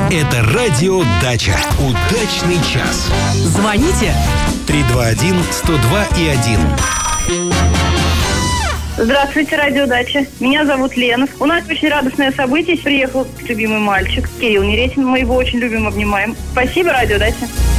Это радио «Дача». Удачный час. Звоните 321-102-1. Здравствуйте, радио «Дача». Меня зовут Лена. У нас очень радостное событие. Приехал любимый мальчик Кирилл Неретин. Мы его очень любим, обнимаем. Спасибо, радио «Дача».